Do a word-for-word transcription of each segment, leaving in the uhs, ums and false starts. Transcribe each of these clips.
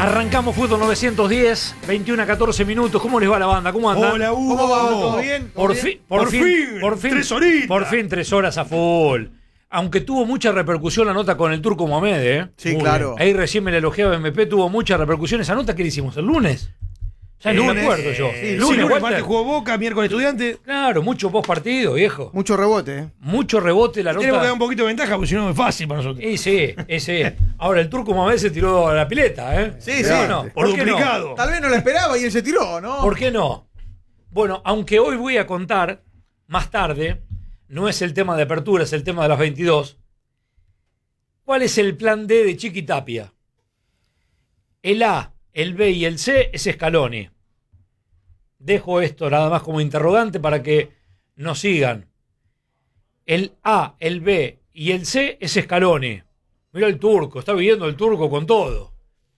Arrancamos Fútbol novecientos diez, veintiuno a catorce minutos. ¿Cómo les va la banda? ¿Cómo andan? Hola, Hugo. ¿Cómo va? ¿Todo bien? ¿Todo Por, bien? fin, por, Por fin, fin, por fin, tres horitas. Por fin, tres horas a full. Aunque tuvo mucha repercusión la nota con el Turco Mohamed, ¿eh? Sí, Muy claro. bien. Ahí recién me la elogiaba M P, tuvo mucha repercusión. ¿Esa nota que le hicimos? ¿El lunes? Ya no me Lunes, acuerdo yo. eh, lunes, sí, lunes, Walter. martes jugó Boca, miércoles Estudiante. Claro, mucho post partido, viejo. Mucho rebote, ¿eh? Mucho rebote la nota. Tenemos que dar un poquito de ventaja porque si no es fácil para nosotros. Y sí, ese. Ahora el Turco Mohamed se tiró a la pileta, ¿eh? Sí, Pero sí. no, Por ¿por qué no? duplicado. Tal vez no lo esperaba y él se tiró, ¿no? ¿Por qué no? Bueno, aunque hoy voy a contar, más tarde, no es el tema de apertura, es el tema de las veintidós, ¿cuál es el plan D de Chiqui Tapia? El A, el B y el C es Scaloni. Dejo esto nada más como interrogante para que nos sigan. El A, el B y el C es Scaloni. Mira el Turco, está viviendo el Turco con todo.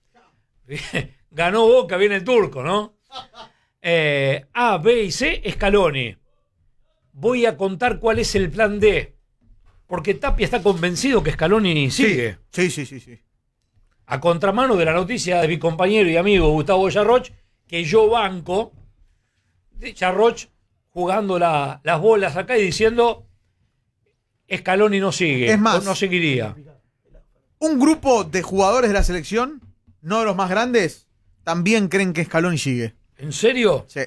Ganó Boca, viene el Turco, ¿no? Eh, A, B y C, Scaloni. Voy a contar cuál es el plan D. Porque Tapia está convencido que Scaloni sigue. Sí, sí, sí, sí. A contramano de la noticia de mi compañero y amigo Gustavo Yarroch, que yo banco, de Yarroch jugando la, las bolas acá y diciendo Scaloni no sigue. Es más, o no seguiría. Un grupo de jugadores de la selección, no de los más grandes, también creen que Scaloni sigue. ¿En serio? Sí.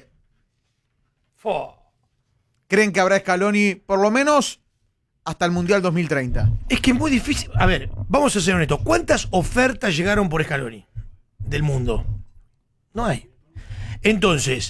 Fo. Creen que habrá Scaloni por lo menos hasta el Mundial dos mil treinta. Es que es muy difícil. A ver, vamos a ser honestos. ¿Cuántas ofertas llegaron por Scaloni del mundo? No hay. Entonces,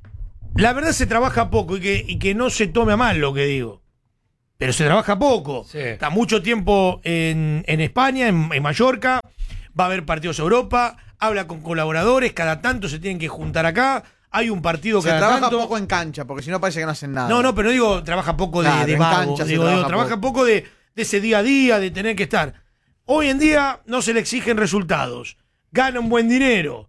la verdad se trabaja poco y que, y que no se tome a mal lo que digo. Pero se trabaja poco. Sí. Está mucho tiempo en, en España, en, en Mallorca. Va a haber partidos a Europa. Habla con colaboradores. Cada tanto se tienen que juntar acá. Hay un partido Se cada trabaja tanto. poco en cancha, porque si no parece que no hacen nada. No, no, pero digo, trabaja poco de, Claro, de en vago. cancha se Digo, trabaja digo, trabaja poco. poco de, de ese día a día, de tener que estar. Hoy en día no se le exigen resultados. Gana un buen dinero.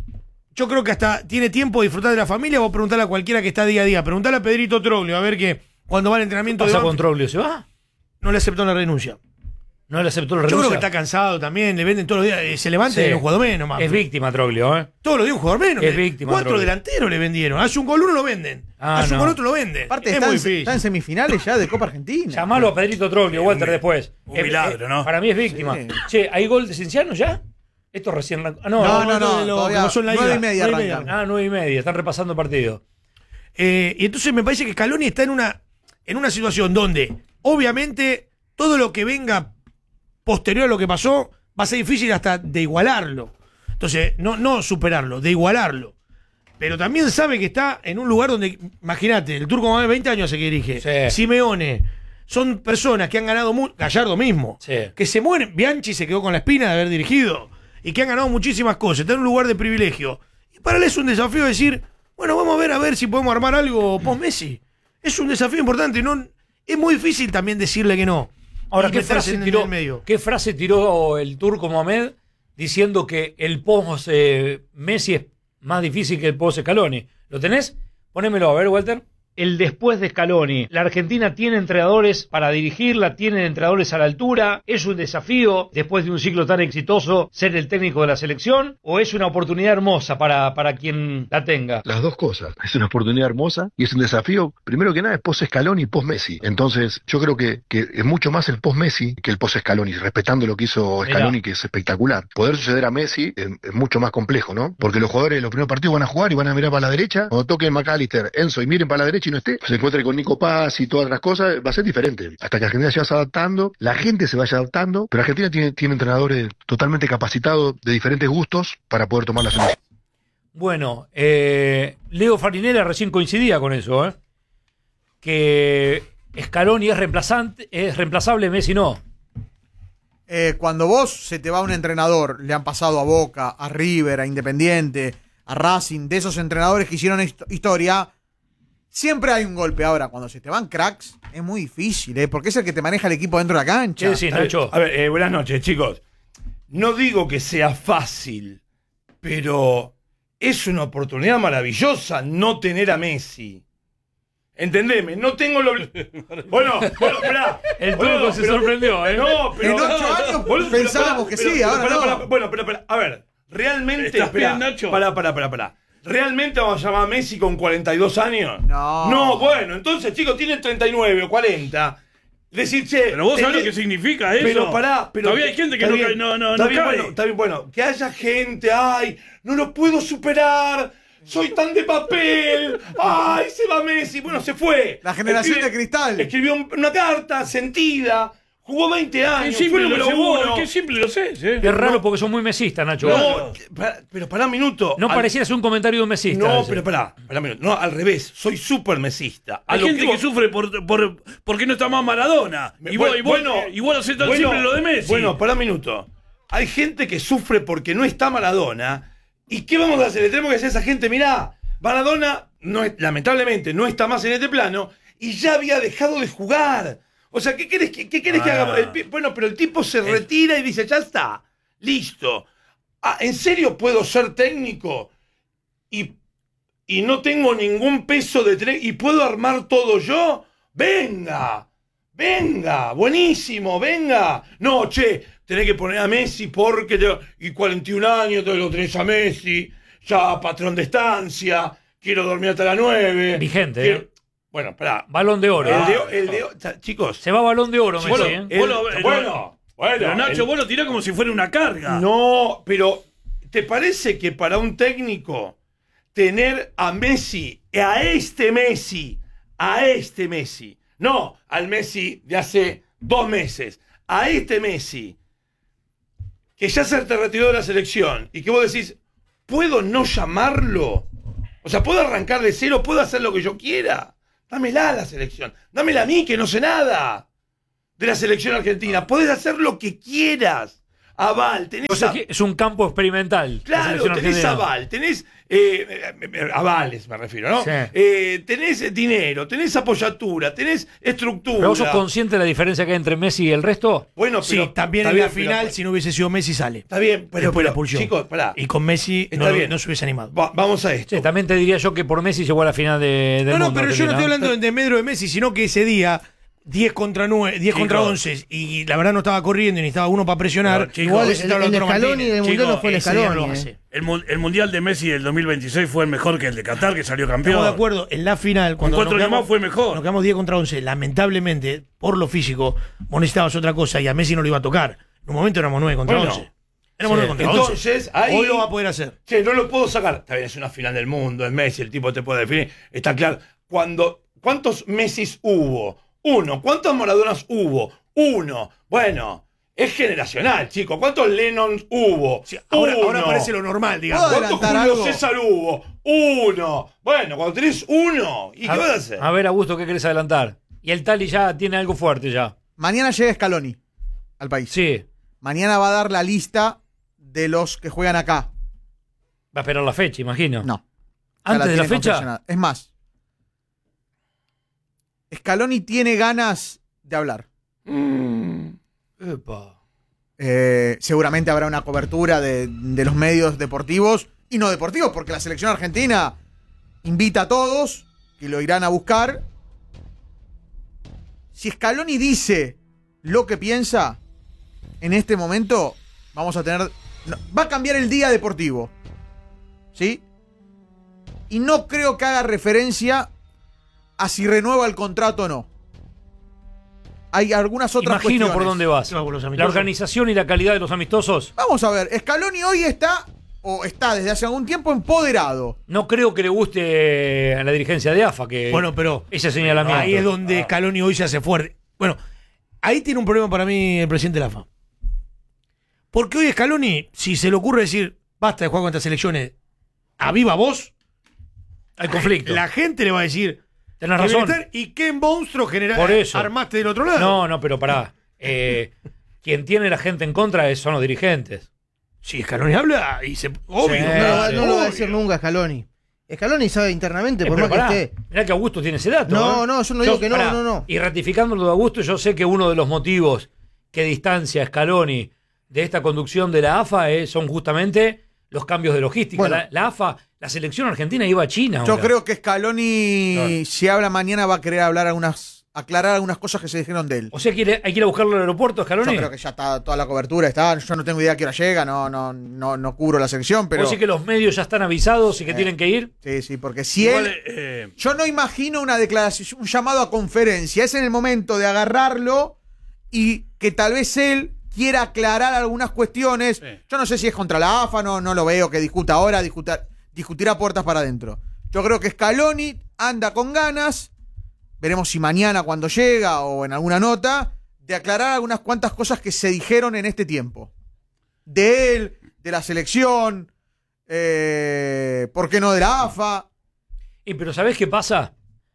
Yo creo que hasta tiene tiempo de disfrutar de la familia. Vos preguntarle a cualquiera que está día a día. Preguntarle a Pedrito Troglio, a ver que cuando va al entrenamiento ¿Qué de pasa con Banfield, Troglio? ¿Se va? no le aceptó la renuncia. ¿No le aceptó la Yo renuncia? creo que está cansado también. Le venden todos los días. eh, Se levanta Sí. y es un jugador menos, más. Es víctima Troglio, ¿eh? Todos los días un jugador menos. Es víctima, Cuatro Troglio. delanteros le vendieron. Hace un gol uno lo venden. Ah, Hace un no. gol otro lo venden. Aparte es está, muy en, difícil. está en semifinales ya de Copa Argentina. Llamalo a Pedrito Troglio, Walter, después. un milagro, ¿no? Para mí es víctima. Sí. Che, ¿hay gol de Cienciano ya? Esto recién... arrancó. Ah, no, No, no, no, no, de lo- todavía como son la nueve ida. y media Nueve y media. arrancan. Ah, nueve y media, están repasando partido. Eh, y entonces me parece que Scaloni está en una, en una situación donde, obviamente, todo lo que venga posterior a lo que pasó va a ser difícil hasta de igualarlo. Entonces, no, no superarlo, de igualarlo. Pero también sabe que está en un lugar donde, imagínate, el Turco más de veinte años hace que dirige. Sí. Simeone. Son personas que han ganado mucho. Gallardo mismo. Sí. Que se mueren. Bianchi se quedó con la espina de haber dirigido. Y que han ganado muchísimas cosas. Está en un lugar de privilegio. Y para él es un desafío decir, bueno, vamos a ver a ver si podemos armar algo post-Messi. Es un desafío importante. No, es muy difícil también decirle que no. Ahora, Y ¿qué meterse frase, en tiró, el medio. ¿qué frase tiró el Turco Mohamed diciendo que el post eh, Messi es más difícil que el post Scaloni? ¿Lo tenés? Ponémelo, a ver, Walter. El después de Scaloni. La Argentina tiene entrenadores para dirigirla, tiene entrenadores a la altura. ¿Es un desafío, después de un ciclo tan exitoso, ser el técnico de la selección? ¿O es una oportunidad hermosa para, para quien la tenga? Las dos cosas. Es una oportunidad hermosa y es un desafío. Primero que nada es post-Scaloni y post-Messi. Entonces yo creo que, que es mucho más el post-Messi que el post-Scaloni, respetando lo que hizo Scaloni, Mirá. que es espectacular. Poder suceder a Messi es, es mucho más complejo, ¿no? Porque los jugadores de los primeros partidos van a jugar y van a mirar para la derecha. Cuando toquen McAllister, Enzo y miren para la derecha y no esté, se encuentre con Nico Paz y todas las cosas, va a ser diferente. Hasta que Argentina se vaya adaptando, la gente se vaya adaptando, pero Argentina tiene, tiene entrenadores totalmente capacitados de diferentes gustos para poder tomar la selección. Bueno, eh, Leo Farinella recién coincidía con eso, ¿eh? Que Scaloni es reemplazante, es reemplazable, Messi no. Eh, cuando vos se te va un entrenador, le han pasado a Boca, a River, a Independiente, a Racing, de esos entrenadores que hicieron hist- historia, siempre hay un golpe. Ahora, cuando se te van cracks, es muy difícil, ¿eh? Porque es el que te maneja el equipo dentro de la cancha. ¿Qué decís, Nacho? A ver, eh, buenas noches, chicos. No digo que sea fácil, pero es una oportunidad maravillosa no tener a Messi. Entendeme, no tengo lo... Bueno, bueno, esperá. El Bueno, turco se pero- sorprendió, ¿eh? No, pero... En ocho años Boludo, pensábamos pero que sí, pero ahora pará, no. pará, bueno, pero, pero, a ver, realmente. ¿Estás Esperá, bien, Nacho? Pará, pará, pará, pará. ¿Realmente vamos a llamar a Messi con cuarenta y dos años? No. No, bueno, entonces, chicos, tienen treinta y nueve o cuarenta. Decir, che. Pero vos sabés tenés- lo que significa eso. Pero pará, pero. Todavía hay gente que está no, bien, cae- no, no, está no bien, cae. Bueno, está bien, bueno. Que haya gente, ay, no lo puedo superar. Soy tan de papel. Ay, se va Messi. Bueno, se fue. La generación de cristal. Escribió un- una carta sentida. Jugó veinte Qué años. Fue simple número lo sé vos, uno. qué simple lo sé. ¿eh? Es raro porque son muy mesistas, Nacho. No, pará, pero pará un minuto. No Al- pareciera ser un comentario de un mesista. No, ese. pero pará, pará un minuto. No, al revés. Soy súper mesista. A Hay lo gente que, vos- sufre por, por porque no está más Maradona. Y vos, y vos, y vos hacés tan bueno, simple lo de Messi. Bueno, pará un minuto. Hay gente que sufre porque no está Maradona. ¿Y qué vamos a hacer? Le tenemos que decir a esa gente, mirá, Maradona, no es- lamentablemente, no está más en este plano y ya había dejado de jugar. O sea, ¿qué querés, que- qué querés que Ah. haga? El pi- bueno, pero el tipo se retira y dice, ya está, listo. Ah, ¿en serio puedo ser técnico? Y, y no tengo ningún peso de tener... ¿Y puedo armar todo yo? ¡Venga! ¡Venga! ¡Buenísimo! ¡Venga! No, che, tenés que poner a Messi porque... Te, y cuarenta y un años te lo tenés a Messi, ya patrón de estancia, quiero dormir hasta las nueve. Vigente, quiero- ¿eh? Bueno, pará. Balón de oro. El ¿eh? de, el de- o sea, chicos... Se va balón de oro, Messi. Bueno, ¿eh? el- Vos lo- eh, bueno, bueno, Pero Nacho, el- vos lo tirás como si fuera una carga. no, pero ¿te parece que para un técnico tener a Messi, a este Messi, a este Messi, no al Messi de hace dos meses, a este Messi, que ya se te retiró de la selección y que vos decís, ¿puedo no llamarlo? O sea, ¿puedo arrancar de cero? ¿Puedo hacer lo que yo quiera? Dámela a la selección, dámela a mí que no sé nada de la selección argentina. Podés hacer lo que quieras. Aval, tenés O sea, a- que es un campo experimental. la Claro, selección tenés argentina. aval, tenés eh, eh, avales, me refiero, ¿no? Sí. Eh, tenés dinero, tenés apoyatura, tenés estructura. ¿Pero vos sos consciente de la diferencia que hay entre Messi y el resto? Bueno, Sí, pero también está en bien, la pero- final, si no hubiese sido Messi, sale. Está bien, pero, Después pero la expulsión. chicos, pará. Y con Messi Está no, bien. no se hubiese animado. Va- vamos a esto. Sí, también te diría yo que por Messi llegó a la final de, del No, no, mundo, pero yo no Argentina, estoy hablando de medro de Messi, sino que ese día, diez contra nueve, diez contra Chicos. once, y la verdad no estaba corriendo y necesitaba uno para presionar. Pero, chicos, Igual hubiese el, estado el Lautaro Scaloni Martínez. del Mundial Chicos, no fue el ese día Scaloni. lo eh. hace. El, mu- el Mundial de Messi del dos mil veintiséis fue el mejor que el de Qatar, que salió campeón. Estamos de acuerdo, en la final, cuando cuatro nos años quedamos- más fue mejor. Nos quedamos diez contra once. Lamentablemente, por lo físico, vos necesitabas otra cosa y a Messi no lo iba a tocar. En un momento éramos nueve contra Bueno, once. Éramos nueve contra once. Entonces, ahí. Hoy lo va a poder hacer. Che, no lo puedo sacar. Está bien, es una final del mundo, es Messi, el tipo te puede definir. Está claro. Cuando, ¿cuántos Messis hubo? Uno. ¿Cuántos Maradonas hubo? Uno. Bueno, es generacional, chicos. ¿Cuántos Lennons hubo? Ahora, Uno. ahora parece lo normal, digamos. ¿Puedo ¿Cuántos adelantar Julio algo? César hubo? Uno. Bueno, cuando tenés uno, ¿y qué A, vas a hacer? a ver, Augusto, ¿qué querés adelantar? Y el Tali ya tiene algo fuerte ya. Mañana llega Scaloni al país. Sí, Mañana va a dar la lista de los que juegan acá. va a esperar la fecha, imagino. No. ya ¿Antes de la tiene fecha? confeccionada. Es más, Scaloni tiene ganas de hablar. Epa. Eh, seguramente habrá una cobertura de, de los medios deportivos y no deportivos, porque la selección argentina invita a todos que lo irán a buscar. Si Scaloni dice lo que piensa, en este momento vamos a tener... no, va a cambiar el día deportivo. ¿Sí? Y no creo que haga referencia a si renueva el contrato o no. Hay algunas otras Imagino cuestiones. por dónde vas. ¿Qué va con los La amistosos? organización y la calidad de los amistosos. Vamos a ver, Scaloni hoy está, o está desde hace algún tiempo empoderado. No creo que le guste a la dirigencia de A F A que Bueno, pero ese señalamiento. ahí es donde Scaloni hoy se hace fuerte. Bueno, ahí tiene un problema para mí el presidente de la A F A. Porque hoy Scaloni, si se le ocurre decir, basta de jugar contra selecciones, a viva voz, Hay conflicto. la gente le va a decir, Tenés "Qué razón. bienestar", ¿y qué monstruo general Por eso. armaste del otro lado? No, no, pero pará. Eh, quien tiene la gente en contra es- son los dirigentes. Si Scaloni habla, y se, obvio. Sí. No, lo va- no lo va a obvio. decir nunca Scaloni. Scaloni sabe internamente, Eh, por pero más que pará, esté. mirá que Augusto tiene ese dato. No, ¿eh? no, yo no digo que no, pará, no, no. Y ratificando lo de Augusto, yo sé que uno de los motivos que distancia a Scaloni de esta conducción de la A F A es- son justamente los cambios de logística. Bueno. la, la A F A, la selección argentina iba a China. Yo ahora. creo que Scaloni, Claro. si habla mañana, va a querer hablar algunas, aclarar algunas cosas que se dijeron de él. O sea, ¿quiere, ¿hay que ir a buscarlo al aeropuerto, Scaloni? Yo creo que ya está toda la cobertura, está. Yo no tengo idea a qué hora llega, no, no, no, no cubro la sección, pero. ¿O sí que los medios ya están avisados y que Eh, tienen que ir? Sí, sí, porque si Igual, él. eh, Yo no imagino una declaración, un llamado a conferencia. Es en el momento de agarrarlo y que tal vez él quiera aclarar algunas cuestiones. Sí. Yo no sé si es contra la A F A, no, no lo veo que discuta ahora, discuta, discutirá puertas para adentro. Yo creo que Scaloni anda con ganas. Veremos si mañana cuando llega o en alguna nota, de aclarar algunas cuantas cosas que se dijeron en este tiempo. De él, de la selección, eh, ¿por qué no de la A F A? Y pero ¿sabés qué pasa?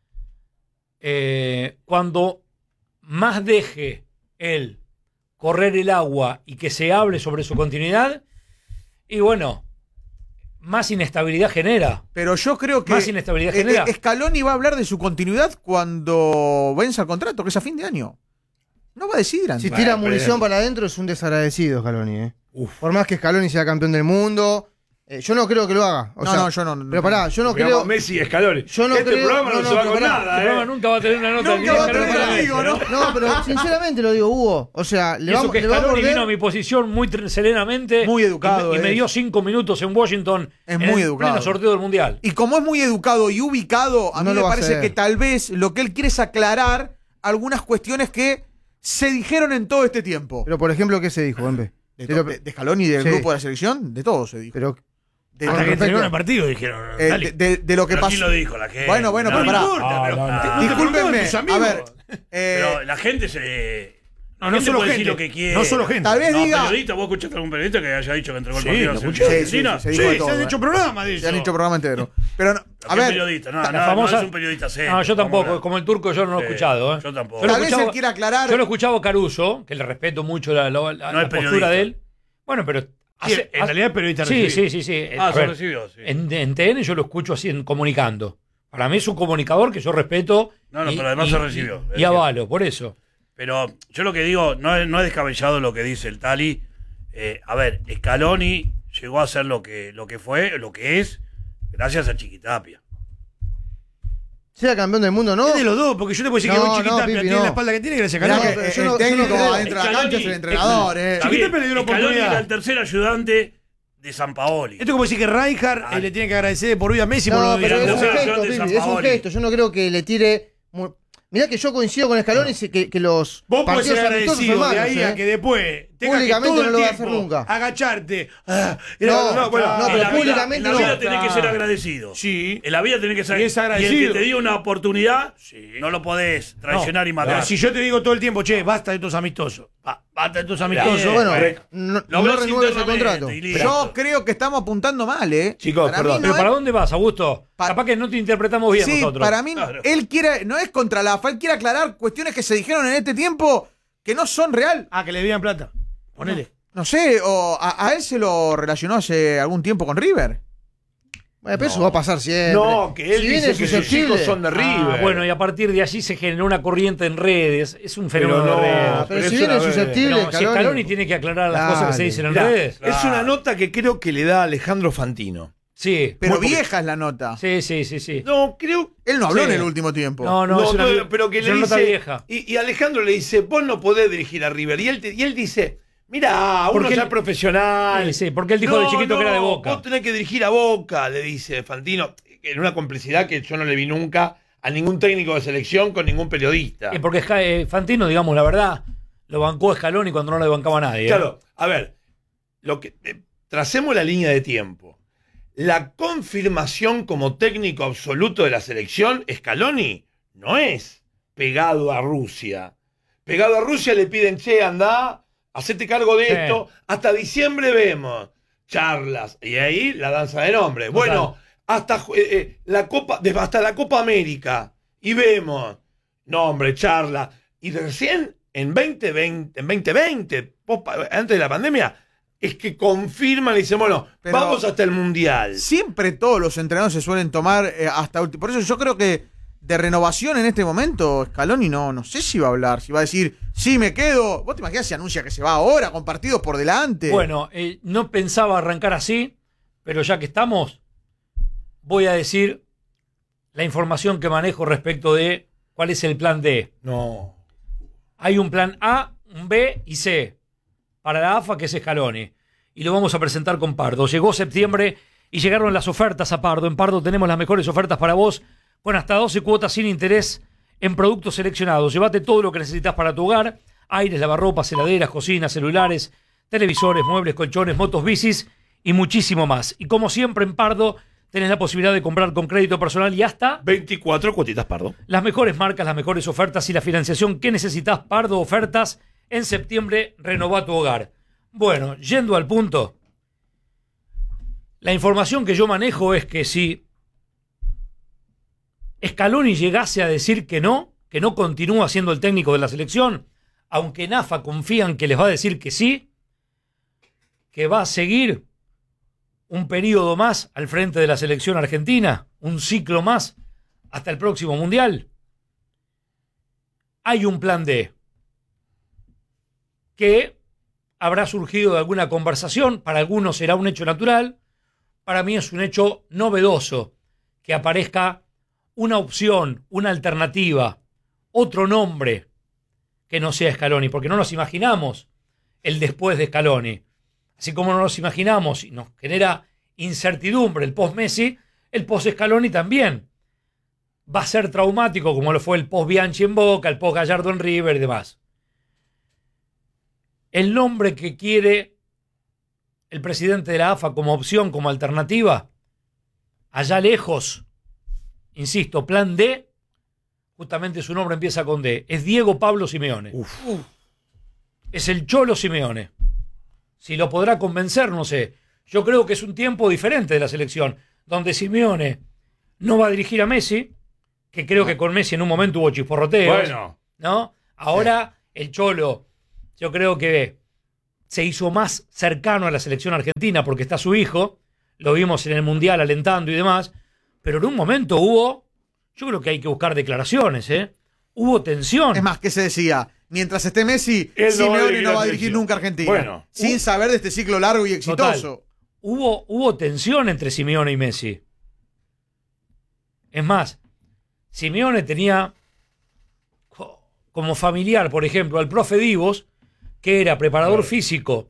Eh, cuando más deje él correr el agua y que se hable sobre su continuidad, y bueno, más inestabilidad genera. Pero yo creo que Más inestabilidad eh, genera. eh, Scaloni va a hablar de su continuidad cuando venza el contrato, que es a fin de año. No va a decidir antes. Si tira Bueno, munición pero- para adentro es un desagradecido Scaloni, ¿eh? Uf. Por más que Scaloni sea campeón del mundo, eh, yo no creo que lo haga. O No, sea, no, yo no- Pero pará, yo no Digamos, creo. Messi y Scaloni. Yo no este creo- programa no, no, se no, va pero con pará, El nada, programa ¿eh? nunca va a tener una nota. Nunca ni va a de tener Scaloni, amigo, ¿no? No, pero sinceramente lo digo, Hugo. O sea, Y le eso vamos que le va a Scaloni morder- vino a mi posición muy tr- serenamente. Muy educado Y, me- y me es. dio cinco minutos en Washington. Es en muy el educado. pleno sorteo del Mundial. Y como es muy educado y ubicado, a No mí lo me va a parece hacer. que tal vez lo que él quiere es aclarar algunas cuestiones que se dijeron en todo este tiempo. Pero por ejemplo, ¿qué se dijo, Empe? De, Te to- lo- de- de Scaloni y del Sí. grupo de la selección, de todo se dijo. Pero De, Hasta de- que respecto- terminaron el partido dijeron. eh, dale. de- de- de lo que pero pasó. ¿quién lo dijo? La gente. Bueno, bueno, No, pero no pará. importa, pero- No, no, no. Ah, Discúlpenme, tus a amigos. ver. eh, Pero la gente se. No, la no gente solo puede gente. decir lo que quiere. No solo gente. Tal vez No, diga. periodista, ¿vos escuchaste a algún periodista que haya dicho que entregó el Sí, partido a lo la escuché. selección Sí, sí, argentina? sí, se Sí, dijo de se todo, han eh. hecho programas de Se han eso. hecho programa entero. Pero, no, a ¿Qué ver, periodista? No, la no, no famosa- es un periodista serio. No, yo Vamos a tampoco, hablar. como el turco yo no lo he Sí, escuchado. ¿eh? yo tampoco. Yo lo tal vez escuchaba- él quiere aclarar. Yo lo escuchaba a Caruso, que le respeto mucho la, la- la- No la es postura periodista. de él. Bueno, pero. Sí, hace- en realidad es periodista Sí, recibido. sí, sí, sí. Ah, A se ver, recibió, sí. en, en T N yo lo escucho así en, comunicando. Para mí es un comunicador que yo respeto. No, no, y- pero además y- se recibió. Y, Es y cierto. avalo, por eso. Pero yo lo que digo, no es, no es descabellado lo que dice el Tali. Eh, a ver, Scaloni llegó a ser lo que, lo que fue, lo que es, gracias a Chiquitapia. sea campeón del mundo, ¿no? Es de los dos, porque yo te puedo decir que No, hoy no, Chiquitapia Pipi, tiene no. la espalda que tiene gracias a Mirá Scaloni. que pero el yo no- yo técnico no creo- adentro de la Scaloni- cancha es el entrenador, eh. Está Chiquitapia bien, le dio una Scaloni oportunidad. era el tercer ayudante de Sampaoli. Esto es como decir que Rijkaard Ah. eh, le tiene que agradecer de por vida a Messi por No, lo de pero es un Tercera gesto, opción de Pipi, San es un Paoli. gesto. Yo no creo que le tire. mu- Mirá que yo coincido con Scaloni que, que los Vos podés partidos ser amistosos agradecido son de malos, ahí ¿eh? a que después tengas que Públicamente todo no el lo va a tiempo hacer nunca. agacharte. Ah, No, no, bueno, no, En pero la vida- públicamente en la no. vida tenés que ser Está. agradecido. Sí. En la vida tenés que ser Y es Y el agradecido. que te dio una oportunidad, no lo podés traicionar No, y matar. pero si yo te digo todo el tiempo, che, basta de tus amistosos. ba- Basta de tus amistosos. Bien, Bueno, Bueno, no, lo no hablas renueves el internamente, contrato. y listo. Yo creo que estamos apuntando mal, ¿eh? Chicos, Para mí perdón. no Pero es- ¿para dónde vas, Augusto? Pa- Capaz que no te interpretamos bien Sí, nosotros. para mí, Claro. él quiere, no es contra la A F A, él quiere aclarar cuestiones que se dijeron en este tiempo que no son real. Ah, que le debían plata. Ponele. No sé, o a, a él se lo relacionó hace algún tiempo con River. Bueno, pero eso va a pasar siempre. No, que él Si dice viene que sus susceptible- hijos son de Ah, River. bueno, y a partir de allí se generó una corriente en redes. Es un fenómeno Pero no, de redes. Ah, pero pero si es viene una vez. susceptible, Pero si Scaloni- Scaloni tiene que aclarar las cosas que se Dale. dicen en Mirá, redes. es una nota que creo que le da Alejandro Fantino. Sí, Pero Muy poco- vieja es la nota. sí, sí, sí, sí. No, creo. Él no habló Sí. en el último tiempo. No, no, No, es una, pero, pero que es le una nota dice. vieja. Y, y Alejandro le dice: vos no podés dirigir a River. Y él, te- y él dice: mira, uno Porque ya él- profesional. Sí, sí, porque él dijo de chiquito que era de Boca. Vos tenés que dirigir a Boca, le dice Fantino. En una complicidad que yo no le vi nunca a ningún técnico de selección con ningún periodista. Y porque Sca- eh, Fantino, digamos la verdad, lo bancó a Scaloni cuando no le bancaba a nadie. ¿eh? Claro, a ver, lo que, eh, tracemos la línea de tiempo. La confirmación como técnico absoluto de la selección, Scaloni, no es pegado a Rusia. Pegado a Rusia le piden, che, andá, hacete cargo de Sí. esto, hasta diciembre vemos charlas, y ahí la danza de nombres. Total. Bueno, hasta eh, eh, la Copa, de- hasta la Copa América, y vemos, nombre, charla, y recién en veinte veinte, en veinte veinte, post- antes de la pandemia, es que confirman y dicen, bueno, Pero- vamos hasta el Mundial. Siempre todos los entrenadores se suelen tomar eh, hasta último. Por eso yo creo que de renovación en este momento, Scaloni no, no sé si va a hablar, si va a decir, sí, me quedo. ¿Vos te imaginas si anuncia que se va ahora con partidos por delante? Bueno, eh, no pensaba arrancar así, pero ya que estamos, voy a decir la información que manejo respecto de ¿Cuál es el plan D? No. Hay un plan A, un B y C para la A F A, que es Scaloni. Y lo vamos a presentar con Pardo. Llegó septiembre y llegaron las ofertas a Pardo. En Pardo tenemos las mejores ofertas para vos, con hasta doce cuotas sin interés en productos seleccionados. Llévate todo lo que necesitas para tu hogar: aires, lavarropas, heladeras, cocinas, celulares, televisores, muebles, colchones, motos, bicis y muchísimo más. Y como siempre en Pardo tenés la posibilidad de comprar con crédito personal y hasta veinticuatro cuotitas, Pardo. las mejores marcas, las mejores ofertas y la financiación que necesitas. Pardo Ofertas. En septiembre renová tu hogar. Bueno, yendo al punto, la información que yo manejo es que si Scaloni llegase a decir que no, que no continúa siendo el técnico de la selección, aunque en A F A confían que les va a decir que sí, que va a seguir un periodo más al frente de la selección argentina, un ciclo más hasta el próximo Mundial, hay un plan D que habrá surgido de alguna conversación. Para algunos será un hecho natural, para mí es un hecho novedoso que aparezca una opción, una alternativa, otro nombre que no sea Scaloni, porque no nos imaginamos el después de Scaloni. Así como no nos imaginamos y nos genera incertidumbre el post-Messi, el post-Scaloni también va a ser traumático, como lo fue el post-Bianchi en Boca, el post-Gallardo en River y demás. El nombre que quiere el presidente de la A F A como opción, como alternativa, allá lejos, insisto, plan D, justamente su nombre empieza con D, es Diego Pablo Simeone. Uf. Es el Cholo Simeone. Si lo podrá convencer, no sé. Yo creo que es un tiempo diferente de la selección, donde Simeone no va a dirigir a Messi, que creo que con Messi en un momento hubo chisporroteos. Bueno. ¿No? Ahora el Cholo, yo creo que se hizo más cercano a la selección argentina porque está su hijo, lo vimos en el Mundial alentando y demás, pero en un momento hubo, yo creo que hay que buscar declaraciones, ¿eh? Hubo tensión. Es más, ¿qué se decía? Mientras esté Messi, Él no va a Simeone dirigir no la va a dirigir selección. nunca a Argentina. Bueno. Sin saber de este ciclo largo y exitoso. Total. Hubo, hubo tensión entre Simeone y Messi. Es más, Simeone tenía como familiar, por ejemplo, al profe Divos, que era preparador Claro. físico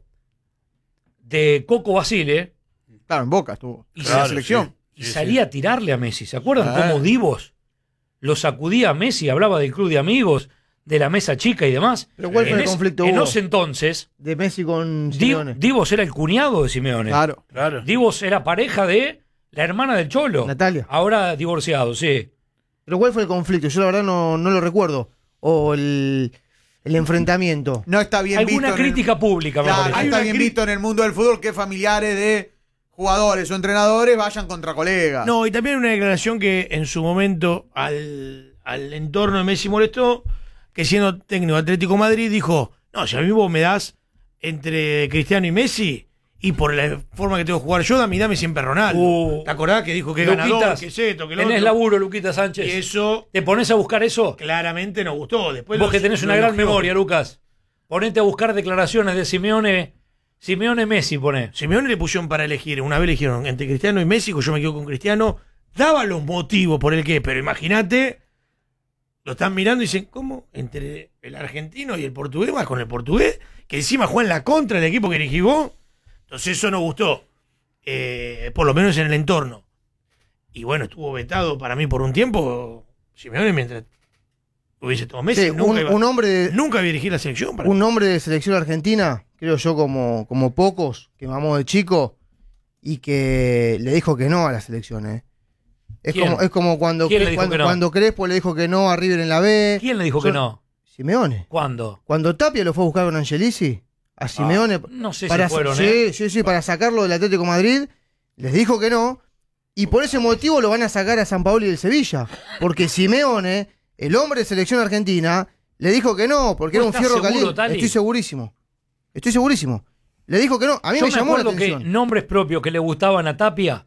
de Coco Basile, Claro, en Boca estuvo. Y en Claro, la selección. y salía a tirarle a Messi. ¿Se acuerdan Ah. cómo Divos lo sacudía a Messi? Hablaba del club de amigos, de la mesa chica y demás. Pero ¿cuál fue En el ese- conflicto, En Hugo? ese entonces, De Messi con Di- Simeone. Divos era el cuñado de Simeone. Claro. Claro. Divos era pareja de la hermana del Cholo. Natalia. Ahora divorciado, sí. Pero ¿cuál fue el conflicto? Yo la verdad no, no lo recuerdo. O el, el enfrentamiento. No está bien Alguna visto. en el- crítica pública, me Claro, parece. no está una bien cri- visto en el mundo del fútbol que familiares de jugadores o entrenadores vayan contra colegas. No, y también una declaración que en su momento al, al entorno de Messi molestó, que siendo técnico de Atlético de Madrid dijo, no, si a mí vos me das entre Cristiano y Messi, y por la forma que tengo que jugar yo, dame, dame siempre a Ronaldo. Uh, ¿Te acordás que dijo que ganador, Luquitas, que es esto, que lo tenés otro? laburo, Luquita Sánchez. Y eso ¿Te pones a buscar eso? claramente nos gustó. Después Vos los- que tenés lo una gran elogió. memoria, Lucas. Ponete a buscar declaraciones de Simeone. Simeone Messi, poné. Simeone le pusieron para elegir. Una vez eligieron entre Cristiano y Messi, yo me quedo con Cristiano. Daba los motivos por el qué, pero imagínate, lo están mirando y dicen, ¿cómo? Entre el argentino y el portugués, vas con el portugués, que encima juega en la contra del equipo que elegí vos. Entonces eso no gustó, eh, por lo menos en el entorno. Y bueno, estuvo vetado para mí por un tiempo. Simeone mientras hubiese tomado Messi, Sí, nunca, un, iba, un hombre de, nunca iba a dirigir la selección. Para mí. un hombre de selección argentina, creo yo como, como pocos, que mamó de chico y que le dijo que no a la selección. ¿eh? Es, ¿Quién? como, es como cuando, ¿Quién le dijo cuando, que no? cuando Crespo le dijo que no a River en la B. ¿Quién le dijo que Son- no? Simeone. ¿Cuándo? Cuando Tapia lo fue a buscar con Angelici, a Simeone, No sé para, si fueron, sí, ¿eh? sí, sí, para sacarlo del Atlético de Madrid, les dijo que no, y por ese motivo lo van a sacar a San Paolo y del Sevilla, porque Simeone, el hombre de selección argentina, le dijo que no, porque era ¿Vos un estás fierro seguro, caliente. Tali? Estoy segurísimo. Estoy segurísimo. Le dijo que no. A mí Yo me me llamó la acuerdo que atención. nombres propios que le gustaban a Tapia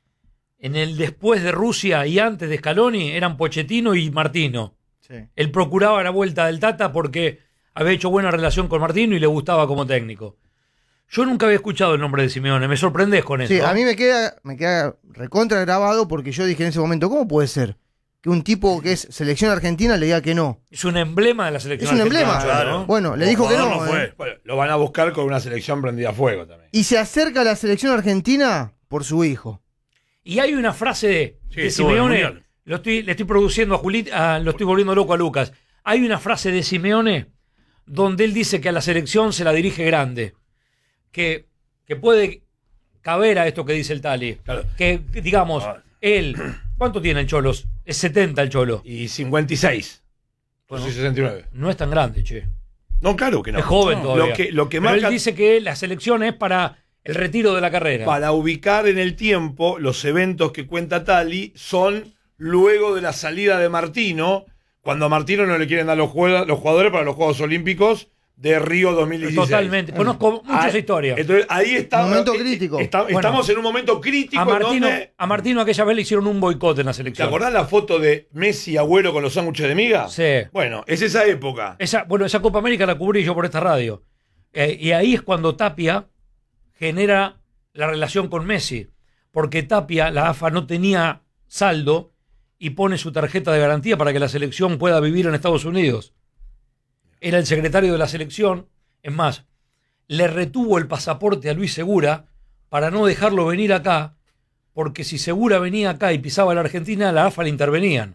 en el después de Rusia y antes de Scaloni eran Pochettino y Martino. Sí. Él procuraba la vuelta del Tata porque había hecho buena relación con Martino y le gustaba como técnico. Yo nunca había escuchado el nombre de Simeone, me sorprendés con eso. Sí, a mí me queda, me queda recontra grabado porque yo dije en ese momento, ¿cómo puede ser? que un tipo que es selección argentina le diga que no. Es un emblema de la selección Es un argentina, emblema. Cholo, ¿no? Bueno, le dijo que Jugador no. no fue. ¿eh? Bueno, lo van a buscar con una selección prendida a fuego también. Y se acerca a la selección argentina por su hijo. Y hay una frase de, Sí, de estuvo en el Simeone, Mundial. lo estoy, le estoy produciendo a Julita, lo estoy volviendo loco a Lucas. Hay una frase de Simeone donde él dice que a la selección se la dirige grande, que, que puede caber a esto que dice el Tali. Claro. Que, digamos, Ah. él, ¿cuánto tiene el Cholo? Es setenta el Cholo. Y cincuenta y seis. Bueno. Yo soy sesenta y nueve. No es tan grande, che. No, claro que no. Es joven No. todavía. Lo que, lo que Pero marca él dice que la selección es para el retiro de la carrera. para ubicar en el tiempo los eventos que cuenta Tali son luego de la salida de Martino, cuando a Martino no le quieren dar los, juega- los jugadores para los Juegos Olímpicos de Río dos mil dieciséis. Totalmente. Conozco muchas Ah, historias. Entonces ahí está. Momento eh, crítico. está- Bueno. estamos en un momento crítico A Martino, donde. a Martino aquella vez le hicieron un boicot en la ¿Te selección. acordás la foto de Messi y Agüero con los sándwiches de miga? Sí. Bueno, es esa época. Esa, bueno, esa Copa América la cubrí yo por esta radio. Eh, y ahí es cuando Tapia genera la relación con Messi. Porque Tapia, la A F A, no tenía saldo y pone su tarjeta de garantía para que la selección pueda vivir en Estados Unidos. Era el secretario de la selección. Es más, le retuvo el pasaporte a Luis Segura para no dejarlo venir acá, porque si Segura venía acá y pisaba la Argentina, la A F A le intervenían.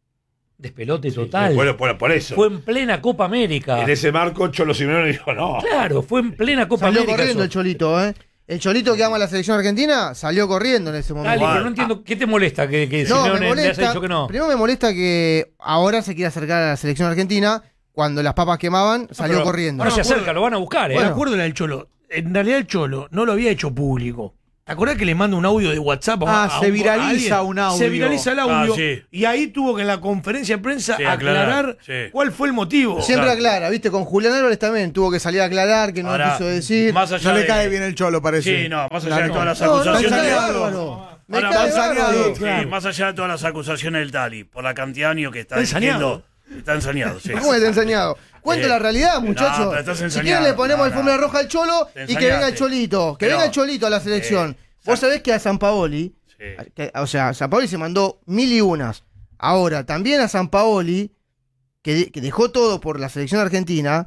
Despelote total. Bueno, por, por eso. Fue en plena Copa América. En ese marco, Cholo Simeone dijo: no. Claro, fue en plena Copa Salió América. corriendo eso. el Cholito, ¿eh? El Cholito que ama a la selección argentina salió corriendo en ese momento. Dale, Igual. pero no entiendo, ¿qué te molesta que, que No, Simeone me le haya molesta. dicho que no? Primero me molesta que ahora se quiera acercar a la selección argentina. Cuando las papas quemaban, salió Pero corriendo. Ahora se acuerdo. acerca, lo van a buscar, ¿eh? Me acuerdo la del Cholo. En realidad el Cholo no lo había hecho público. ¿Te acordás que le manda un audio de WhatsApp a, Ah, a se un- viraliza a alguien? un audio. Se viraliza el audio. Ah, sí. Y ahí tuvo que en la conferencia de prensa Sí, aclarar, aclarar, sí. cuál fue el motivo. Siempre Claro. aclara, ¿viste? Con Julián Álvarez también tuvo que salir a aclarar que no Ahora, quiso decir. Más allá No le de- cae bien el Cholo, parece. Sí, no, más allá La- de todas las No, no, me acusaciones. cae saneado. bárbaro. Me Ahora, cae más saneado. bárbaro. Sí, Claro. más allá de todas las acusaciones del Tali, por la cantidad de años que está Está ensañado. diciendo, está ensañado, sí. ¿Cómo te he enseñado? Cuento Eh, la realidad, no, muchachos. pero estás Si ensañado. quieren le ponemos No, el fórmula no. roja al Cholo Te y que venga el ensañaste. Cholito. Que Pero, venga el Cholito a la selección. eh, Vos sabés que a San Paoli, Sí. que- o sea, San Paoli se mandó mil y unas. Ahora, también a San Paoli, que, de- que dejó todo por la selección argentina,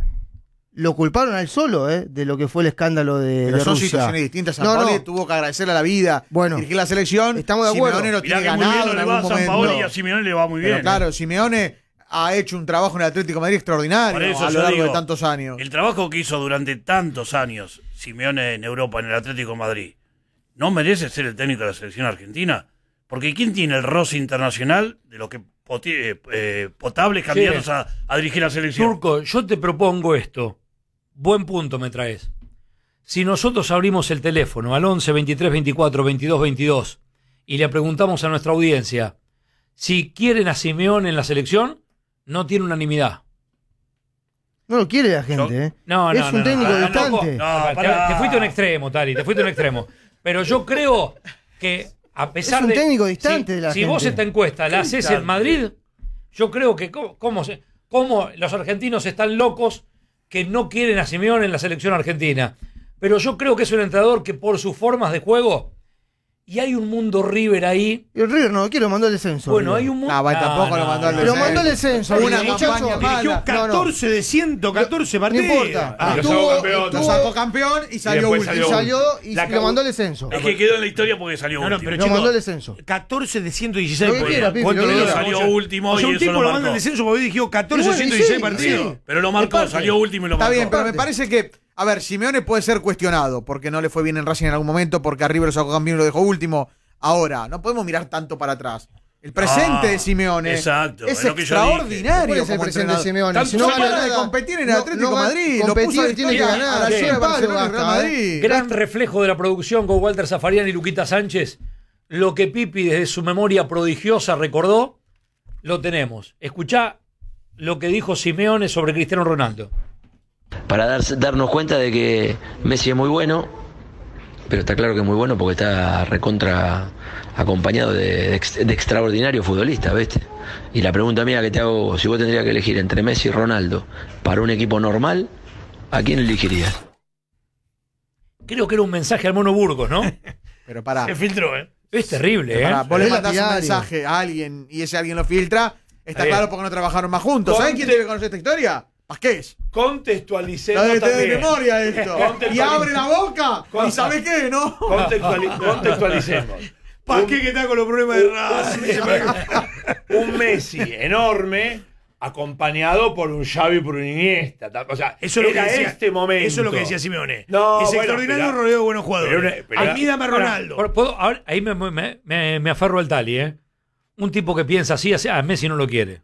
lo culparon al solo, ¿eh? De lo que fue el escándalo de, Pero de son Rusia. situaciones distintas. San No, Paoli no. tuvo que agradecerle a la vida. Bueno, dirigir la selección. estamos de acuerdo. Simeone lo Mirá tiene que muy bien ganado no en le va a algún San momento. Paoli y a Simeone le va muy Pero bien. claro, Simeone ha hecho un trabajo en el Atlético de Madrid extraordinario Por eso a lo yo largo digo, de tantos años. El trabajo que hizo durante tantos años Simeone en Europa, en el Atlético de Madrid, ¿no merece ser el técnico de la selección argentina? Porque ¿quién tiene el roce internacional de los que poti- eh, eh, potables candidatos a, a dirigir la selección? Turco, yo te propongo esto. Buen punto me traes. Si nosotros abrimos el teléfono al once, veintitrés, veinticuatro, veintidós, veintidós y le preguntamos a nuestra audiencia si quieren a Simeone en la selección, no tiene unanimidad. no lo quiere la gente, Yo- ¿eh? No, es no, un no, no, técnico no, no, distante. no, No, te- pará. te fuiste a un extremo, Tali, te fuiste a un extremo. Pero yo creo que a pesar Es un de... técnico distante si, de la si vos gente. esta encuesta la haces en Madrid, yo creo que cómo, cómo, se- cómo los argentinos están locos que no quieren a Simeone en la selección argentina. Pero yo creo que es un entrenador que por sus formas de juego, y hay un mundo River ahí. Y el River no lo quiere, mandó el descenso. Bueno, River. hay un mundo... No, va, tampoco lo mandó al Pero descenso. mandó el descenso. Una River, muchacho. campaña mala. Dirigió No, no. catorce de ciento catorce partidos. No importa. Ah, lo Estuvo- sacó campeón. Lo estuvo- sacó campeón y salió después último. y salió salió y La lo cagó. mandó el descenso. Es que quedó en la historia porque salió No, no, último. pero Lo chicos, mandó el descenso. catorce de ciento dieciséis. Lo que por quiera, ejemplo. Pipi, ¿Cuánto lo que le quiera. da? Salió último O sea, y un eso tipo lo lo manda marcó. al descenso porque dirigió catorce Y de bueno, ciento y dieciséis sí, partidos. sí. Pero lo Es marcó, parte. salió último y lo Está marcó. bien, pero me Parte. parece que, a ver, Simeone puede ser cuestionado porque no le fue bien en Racing en algún momento, porque a River lo sacó campeón y lo dejó último. Ahora, no podemos mirar tanto para atrás. El presente Ah, de Simeone exacto, es es lo que yo extraordinario. ¿Cuál es el como presente de entrenador. Simeone? Tanto Si no no gana para de nada, competir en el no- Atlético no de gana- Madrid. Lo competir puso a la tiene que historia ganar, a la sí, ciudad de palo, Barcelona y Real basta, Madrid. Gran reflejo de la producción con Walter Zafarian y Luquita Sánchez. Lo que Pipi desde su memoria prodigiosa recordó, lo tenemos. Escuchá lo que dijo Simeone sobre Cristiano Ronaldo. Para dar- darnos cuenta de que Messi es muy bueno, pero está claro que es muy bueno porque está recontra acompañado de, de ex- de extraordinarios futbolistas, ¿viste? Y la pregunta mía que te hago, si vos tendrías que elegir entre Messi y Ronaldo para un equipo normal, ¿a quién elegirías? Creo que era un mensaje al Mono Burgos, ¿no? Pero pará. Se filtró, ¿eh? Es terrible, ¿eh? Pará, vos le Es mandás un lapidario. mensaje a alguien y ese alguien lo filtra, está Bien. claro porque no trabajaron más juntos. ¿Saben quién debe conocer esta historia? Pasqués. Contextualicemos Lo de, de también. memoria esto. Contextualiz- Y abre la boca Con- y sabe qué, ¿no? Contextuali- contextualicemos. ¿Para Un- qué que está con los problemas de raza? Un Messi enorme acompañado por un Xavi y por un Iniesta. O sea, Eso es lo que era decía, este momento. Eso es lo que decía Simeone. No, es bueno, extraordinario pero- rodeo de buenos jugadores. pero una- pero- A mí dame a Ronaldo. Ahora, ¿puedo- ahora- ahí me, me, me, me aferro al Tali, ¿eh? Un tipo que piensa así, así, a Messi no lo quiere.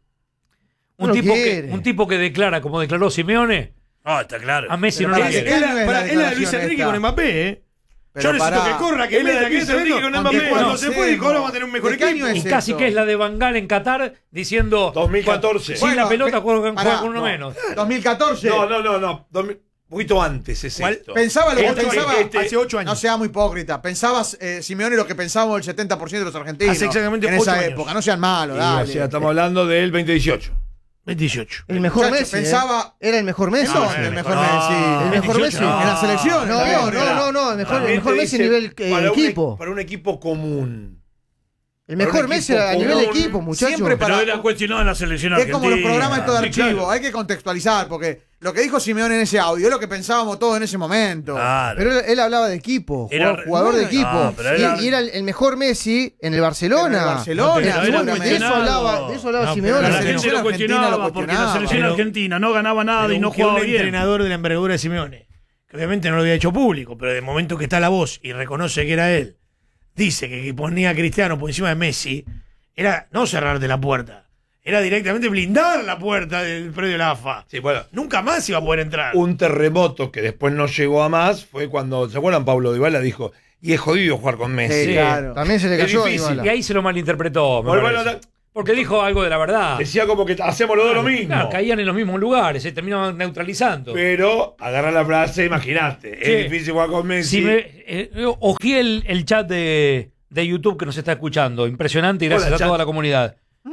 Un, No lo tipo que, quiere. un tipo que declara, como declaró Simeone, No, está claro. a Messi Pero no lo pará, quiere. ¿qué Es la, año es pará, la es la de Luis declaración Enrique esta? con Mbappé, ¿eh? Pero Yo necesito pará. que corra, que Es la de meta, que Luis esto, Enrique esto, con que Mbappé. cuando No se sé, fue dijo, ahora no. vamos a tener un mejor ¿De qué año equipo. es Y casi esto? que es la de Van Gaal en Qatar diciendo dos mil catorce. Sin la Bueno, pelota pe- juega pará, juega con uno no. menos. dos mil catorce. No, no, no, no. dos mil Un poquito antes es ¿Cuál? esto. Pensaba lo que Este- pensaba este- Hace ocho años. No seamos hipócrita. Pensabas, eh, Simeone, lo que pensábamos el setenta por ciento de los argentinos. Hace exactamente en ocho esa años. época. No sean malos, Y, dale. o sea, estamos hablando del veinte dieciocho. veintiocho. El mejor Muchacho, Messi. ¿eh? pensaba- Era el mejor Messi. ¿En dónde el mejor no, Messi? El mejor veintiocho, Messi. no. En la selección. No, está bien, no, pero- no, no, el mejor, el También mejor te Messi a dice, nivel eh, para un equipo. e- para un equipo común. El para mejor un Messi equipo a nivel común, equipo, muchachos. siempre Pero para- era cuestionado en la selección Es argentina. como los programas estos de Sí, archivo. claro. Hay que contextualizar, porque lo que dijo Simeone en ese audio es lo que pensábamos todos en ese momento. Claro. Pero él, él hablaba de equipo, Era- jugador, jugador de bueno, equipo. no, pero y, era- y era el, el mejor Messi en el Barcelona. En el Barcelona, Pero era seguramente. De eso cuestionado. hablaba, de eso hablaba No, pero Simeone. La la gente selección lo argentina cuestionaba lo porque la cuestionaba. selección Pero- argentina no ganaba nada y no que un jugaba bien. entrenador de la envergadura de Simeone, que obviamente no lo había hecho público, pero de momento que está la voz y reconoce que era él, dice que, que ponía a Cristiano por encima de Messi, era no cerrarte la puerta, era directamente blindar la puerta del predio de la A F A. Sí, bueno. Nunca más iba a poder entrar. Un terremoto que después no llegó a más fue cuando, ¿se acuerdan? Pablo Dybala dijo, y es jodido jugar con Messi. Sí, Sí. claro. También se le Es cayó a difícil. Dybala. Y ahí se lo malinterpretó. me Bueno, parece. bueno, Porque dijo algo de la verdad. Decía como que hacemos los dos lo mismo. Claro, caían en los mismos lugares, se terminaban neutralizando. Pero agarrar la frase, imaginaste. Sí. Es difícil jugar con Messi. Si me, eh, ojeé el, el chat de, de YouTube que nos está escuchando. Impresionante y gracias Hola, a chat. toda la comunidad.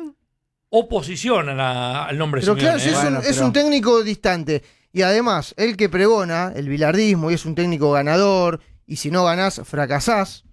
Oposición a la- al nombre Pero claro, Simeone, si es, ¿eh? Bueno, un, es pero- un técnico distante. Y además, el que pregona el bilardismo y es un técnico ganador, y si no ganás, fracasás.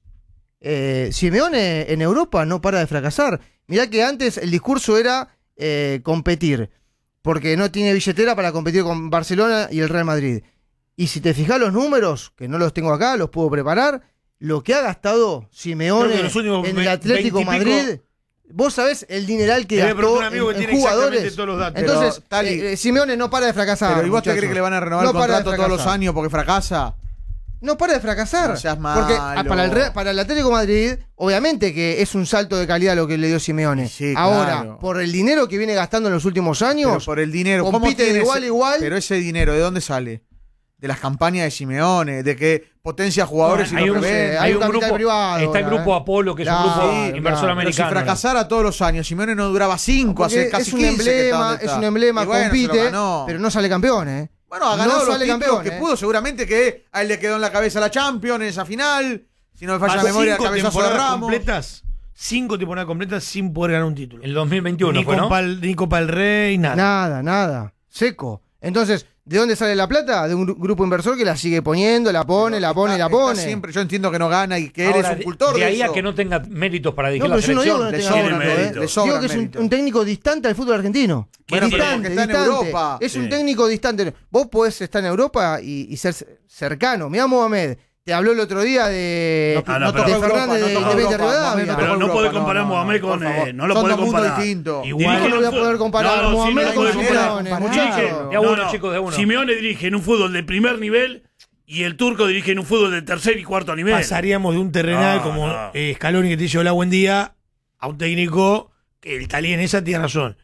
Eh, Simeone en Europa no para de fracasar. Mirá que antes el discurso era eh, competir, porque no tiene billetera para competir con Barcelona y el Real Madrid. Y si te fijas los números, que no los tengo acá, los puedo preparar, lo que ha gastado Simeone Creo que los últimos en el ve- Atlético veinte y pico- Madrid, vos sabés el dineral que Le voy a gastó preguntar a un amigo en, que en tiene exactamente jugadores. todos los datos. Entonces, Pero, Tali, eh, eh, Simeone no para de fracasar. Pero ¿y vos te muchachos. crees que le van a renovar No el para de contrato todos los fracasar. años porque fracasa? No para de fracasar. No seas Porque malo. ah, para el, Re- para el Atlético de Madrid, obviamente que es un salto de calidad lo que le dio Simeone. Sí, Ahora, claro. por el dinero que viene gastando en los últimos Pero años, por el dinero. ¿Cómo compite de tiene igual ese- a igual. Pero ese dinero, ¿de dónde sale? De las campañas de Simeone, de que potencia jugadores Hay y un, los revende. hay hay un un capital grupo, privado está el ahora, grupo ¿eh? Apolo, que es Claro, un grupo sí, inversor claro. Pero si americano. fracasara todos los años, Simeone no duraba cinco, Porque hace casi es un quince que está emblema, donde es está. un emblema, Y bueno, se lo compite, ganó. pero no sale campeón, ¿eh? Bueno, ha no ganado los sale títulos campeón, que ¿eh? pudo, seguramente que a él le quedó en la cabeza la Champions en esa final. Si no me falla la Más memoria, el cinco cabezazo de temporadas Ramos. completas, cinco temporadas completas sin poder ganar un título. El dos mil veintiuno ni, fue, ¿no? Copa, el- ni Copa del Rey, nada. Nada, nada. Seco. Entonces, ¿de dónde sale la plata? De un gru- grupo inversor que la sigue poniendo, la pone, la pone, Está- la pone. está siempre, yo entiendo que no gana y que Ahora, él es un cultor de de, ahí a eso. que no tenga méritos para No, dirigir pero la yo no digo que selección. no le tenga sobra mérito, mérito. ¿eh? Le sobra Digo que es un, mérito. un técnico distante al fútbol argentino. ¿Quién Distante, tiene? Porque está en distante. Europa. Es un Sí. técnico distante. Vos podés estar en Europa y, y ser c- cercano. Mirá Mohamed, te habló el otro día de, Ah, no, de pero- Fernández de no tocó Independiente Europa, Rivadavia. no Pero tocó no podés Europa, comparar no, no, Mohamed por con. favor. eh, no lo Son podés dos mundos comparar. distintos. Igual- ¿Cómo no voy a poder comparar No, no, Mohamed sí, no con puede Simeone, comparar. muchachos? De a uno, chicos, de a uno. Simeone dirige en un fútbol de primer nivel y el turco dirige en un fútbol de tercer y cuarto nivel. Pasaríamos de un terrenal No, como no. eh, Scaloni que te dice hola, buen día, a un técnico que el Talí en esa tiene razón.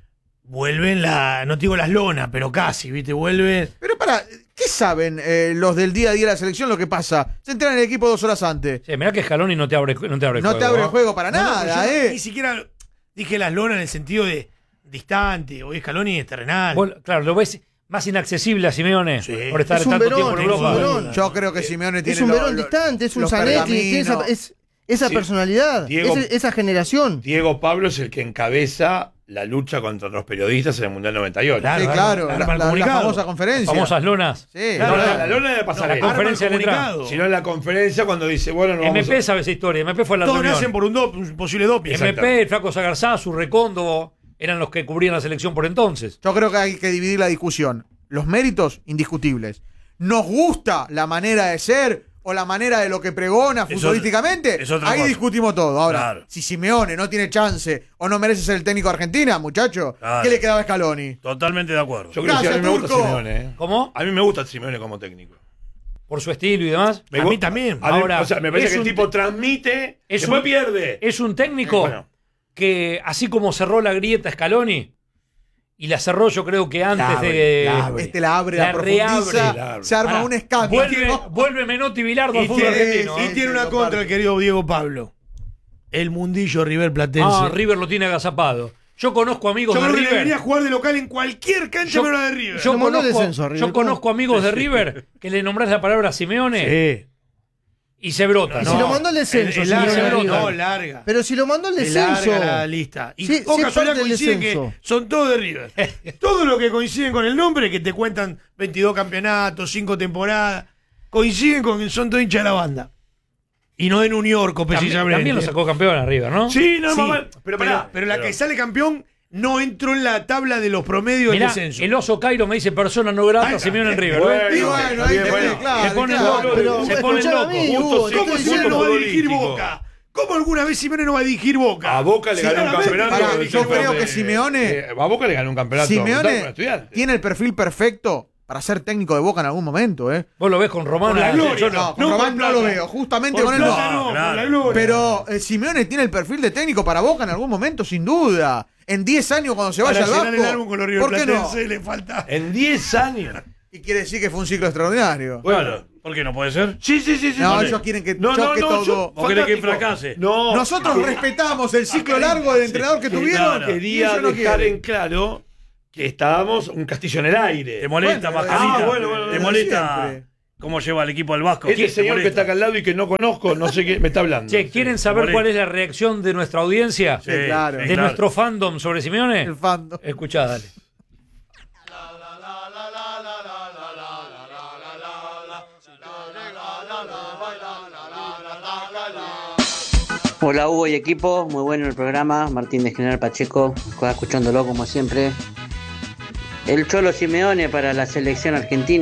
Vuelven la, no te digo las lonas, pero casi, ¿viste? Vuelven. Pero para, ¿qué saben eh, los del día a día de la selección lo que pasa? Se entrenan en el equipo dos horas antes. Sí, mirá que Scaloni no te abre, no te abre el No juego. te abre el ¿no? juego para No, no, nada, pero yo ¿eh? Ni siquiera dije las lonas en el sentido de distante. Hoy Scaloni es terrenal. Vos, claro, lo ves más inaccesible a Simeone Sí. por estar Es un tanto verón, tiempo en es un Europa. verón. Yo creo que Simeone tiene Es un lo- Verón lo- distante, es un los Zanetti, tiene esa, pergaminos. es- esa Sí. personalidad, Diego- ese- esa generación. Diego Pablo es el que encabeza la lucha contra los periodistas en el Mundial noventa y ocho. Claro, Sí, claro, arma la, el la- la comunicado. famosa conferencia. Famosas lonas. Sí, No, claro. la, la lona de La pasarela. conferencia de letra. comunicado. Sino en la conferencia cuando dice, bueno, no vamos M P a... sabe esa historia. M P fue la Todos reunión. nacen por un, dop- un posible doping. M P, el Flaco Sagarzá, su Recondo, eran los que cubrían la selección por entonces. Yo creo que hay que dividir la discusión. Los méritos, indiscutibles. ¿Nos gusta la manera de ser o la manera de lo que pregona Es futbolísticamente? otra- es otra Ahí cosa. discutimos todo. Ahora, Claro. si Simeone no tiene chance o no merece ser el técnico de Argentina, muchacho, Claro. ¿qué le quedaba a Scaloni? Totalmente de acuerdo. Yo creo que sí, a mí Gracias, me gusta Turco. Simeone. ¿eh? ¿Cómo? A mí me gusta Simeone como técnico. Por su estilo y demás. Me A gu- mí también. A mí- Ahora, o sea, me parece es que el un- tipo transmite, es después un- pierde. Es un técnico Bueno. que, así como cerró la grieta Scaloni, y la cerró yo creo que antes La abre, de... la abre. Este la abre, La la, profundiza, reabre, la abre. se arma Pará, un escándalo. Vuelve, vuelve Menotti Bilardo al Y fútbol tiene, argentino. y ¿eh? tiene una Sí, contra total. el querido Diego Pablo. El mundillo River Platense. Ah, River lo tiene agazapado. Yo conozco amigos Yo de creo que River. debería jugar de local en cualquier cancha Yo- menos la de River. Yo Le mandó el conozco, descenso a River, yo ¿cómo? conozco amigos de River que le nombrás la palabra Simeone Sí. y se brotan. Si lo mandó al descenso, Es señor larga, River. no, larga. Pero si lo mandó al Es descenso. larga la lista. Y Sí, con sí, casualidad parte del coinciden que descenso. son todos de River. Todo lo que coinciden con el nombre, que te cuentan veintidós campeonatos, cinco temporadas, coinciden con que son todos hinchas de la banda. Y no de New York, También, precisamente. también lo sacó campeón a River, ¿no? Sí, no, Sí, mamá, pero pero, pará, pero la pero- que sale campeón no entró en la tabla de los promedios Mirá, del descenso. el oso Cairo me dice persona no grata Ay, Simeone en eh, River. bueno, ¿ves? Y bueno, Está ahí bien, tenés, bueno. claro, Se ponen claro. locos. Pero Se ponen escuchame a locos. mí, Justo Hugo, sí, te ¿Cómo estoy Simeone no diciendo- va a dirigir futbolístico. Boca? ¿Cómo alguna vez Simeone no va a dirigir Boca? A Boca le ganó un Claramente. campeonato. Pará, con el yo equipo creo de- que Simeone- eh, a Boca le ganó un campeonato. con Simeone Estudiantes. tiene el perfil perfecto para ser técnico de Boca en algún momento, ¿eh? Vos lo ves con Román. Por la gloria. yo No, con No, Román por no lo plata. veo, justamente Por con él no. plata no, por Claro. la gloria. Pero eh, Simeone tiene el perfil de técnico para Boca en algún momento, sin duda. En diez años cuando se vaya Para al llenar el álbum Vasco, con los River ¿por qué no? Platense le falta. En diez años. Y quiere decir que fue un ciclo extraordinario. Bueno. ¿Por qué no puede ser? Sí, sí, sí. sí No, sí. ellos quieren que No, no, choque no, todo. yo- ¿Vos querés que fantástico. fracase? No. Nosotros respetamos el ciclo largo del entrenador que tuvieron. claro. y Quería ellos no dejar quieren. en claro que estábamos un castillo en el aire. ¿Te molesta, Bueno, Mascarita? ah, bueno, bueno, ¿Te bueno, molesta siempre. cómo lleva el equipo del Vasco? Este ¿Te señor que molesta? está acá al lado y que no conozco, no sé qué, me está hablando. Che, ¿quieren saber molesta. cuál es la reacción de nuestra audiencia? Sí, claro. De claro. nuestro fandom sobre Simeone. El fandom. Escuchá, dale. Hola Hugo y equipo, muy bueno el programa, Martín de General Pacheco, escuchándolo como siempre. El Cholo Simeone para la selección argentina.